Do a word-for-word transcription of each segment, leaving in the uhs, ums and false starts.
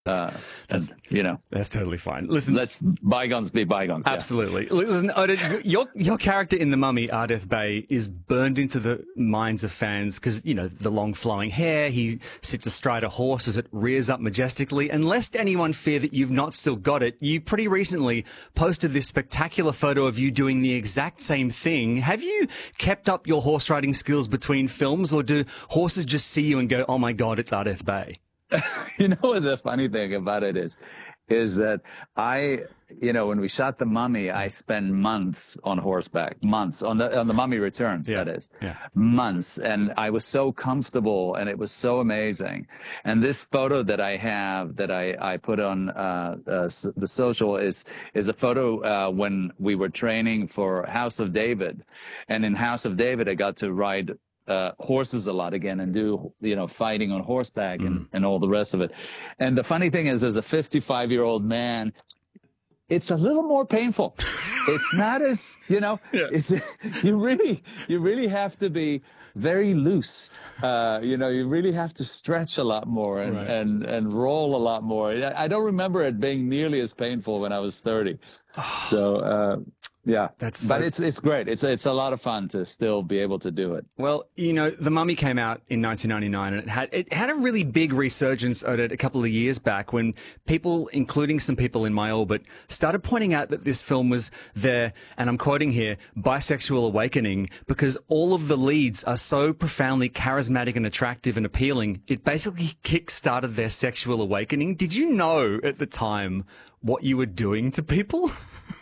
Uh, and, you know, That's totally fine. Listen, let's bygones be bygones. Yeah. absolutely. Listen, Oded, your your character in The Mummy, Ardeth Bay, is burned into the minds of fans because, you know, the long flowing hair, he sits astride a horse as it rears up majestically. And lest anyone fear that you've not still got it, you pretty recently posted this spectacular photo of you doing the exact same thing. Have you kept up your horse riding skills between films, or do horses just see you and go, oh my God, it's Ardeth Bay? You know what the funny thing about it is, is that I, you know, when we shot The Mummy, I spent months on horseback, months on the on the Mummy Returns. Yeah, that is, yeah. months, and I was so comfortable, and it was so amazing. And this photo that I have that I I put on uh, uh, the social is is a photo uh, when we were training for House of David, and in House of David, I got to ride Uh, horses a lot again and do, you know, fighting on horseback and, Mm. and all the rest of it. And the funny thing is, as a fifty-five year old man, it's a little more painful. It's not as, you know, Yeah. it's, you really, you really have to be very loose. Uh, you know, you really have to stretch a lot more and, Right. and, and roll a lot more. I, I don't remember it being nearly as painful when I was thirty. So, uh, yeah, That's but so- it's it's great. It's it's a lot of fun to still be able to do it. Well, you know, The Mummy came out in nineteen ninety-nine, and it had it had a really big resurgence Oded, a couple of years back when people, including some people in my orbit, started pointing out that this film was their, and I'm quoting here, bisexual awakening, because all of the leads are so profoundly charismatic and attractive and appealing. It basically kick-started their sexual awakening. Did you know at the time what you were doing to people?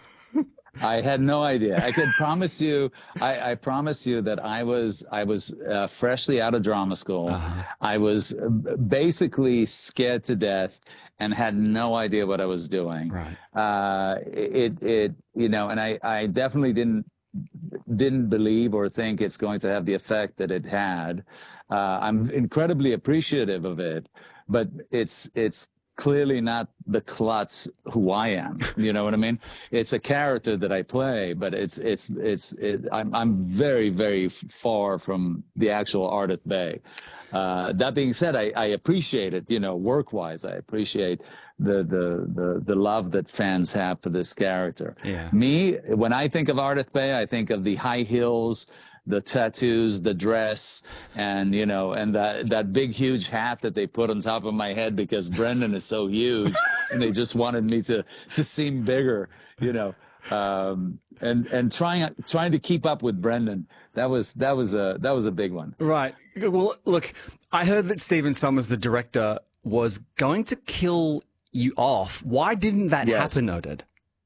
I had no idea. I could promise you, I, I promise you that I was, I was uh, freshly out of drama school. Uh-huh. I was basically scared to death and had no idea what I was doing. Right. Uh, it, it, you know, and I, I definitely didn't, didn't believe or think it's going to have the effect that it had. Uh, I'm incredibly appreciative of it, but it's, it's, clearly not the klutz who I am. You know what I mean? It's a character that I play, but it's, it's, it's, it, I'm, I'm very, very far from the actual Ardeth Bay. Uh, that being said, I, I appreciate it, you know, work-wise. I appreciate the, the, the, the love that fans have for this character. Yeah. Me, when I think of Ardeth Bay, I think of the high heels, the tattoos, the dress, and, you know, and that, that big, huge hat that they put on top of my head because Brendan is so huge and they just wanted me to, to seem bigger, you know, um, and, and trying, trying to keep up with Brendan. That was, that was a, that was a big one. Right. Well, look, I heard that Stephen Sommers, the director, was going to kill you off. Why didn't that Yes. happen, Oded?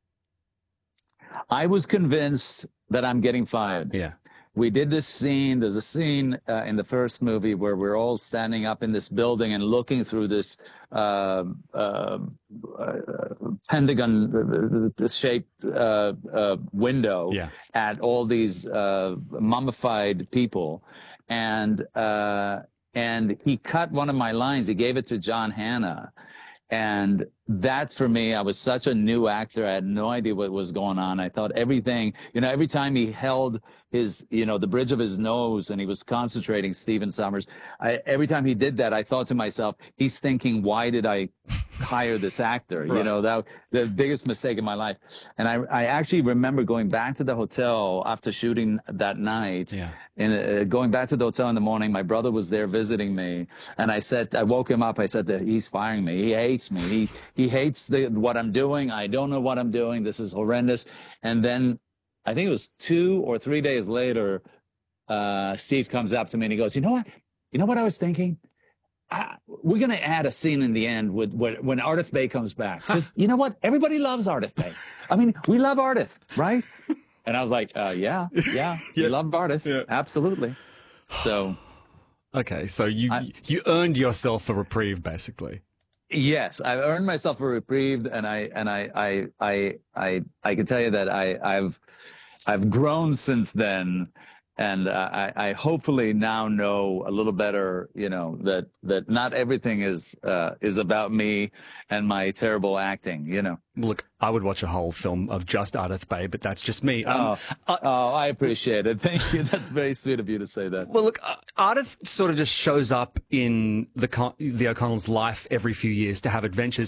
I was convinced that I'm getting fired. Yeah. We did this scene. There's a scene uh, in the first movie where we're all standing up in this building and looking through this uh, uh, uh, pentagon-shaped uh, uh, window Yeah. at all these uh, mummified people, and uh, and he cut one of my lines. He gave it to John Hannah. And that for me, I was such a new actor. I had no idea what was going on. I thought everything, you know, every time he held his, you know, the bridge of his nose and he was concentrating, Stephen Sommers, I, every time he did that, I thought to myself, he's thinking, why did I hire this actor? Right. You know, that the biggest mistake in my life. And I, I actually remember going back to the hotel after shooting that night. Yeah. And uh, going back to the hotel in the morning, my brother was there visiting me, and I said, I woke him up. I said that he's firing me. He hates me. He he hates the, what I'm doing. I don't know what I'm doing. This is horrendous. And then, I think it was two or three days later, uh, Steve comes up to me and he goes, "You know what? You know what I was thinking? I, we're gonna add a scene in the end with, with when Ardeth Bay comes back, because you know what? Everybody loves Ardeth Bay. I mean, we love Ardeth, right?" And I was like, uh, yeah, yeah, Yeah. we love Ardeth. Yeah. Absolutely. So, Okay, so you I- you earned yourself a reprieve, basically. yes, I've earned myself a reprieve, and I, and I, I, I, I, I can tell you that I, I've, I've grown since then. And uh, I, I hopefully now know a little better, you know, that, that not everything is, uh, is about me and my terrible acting, you know. Look, I would watch a whole film of just Ardeth Bay, but that's just me. Um, Oh, uh, oh, I appreciate it. Thank you. That's very sweet of you to say that. Well, look, uh, Ardeth sort of just shows up in the Con- the O'Connell's life every few years to have adventures.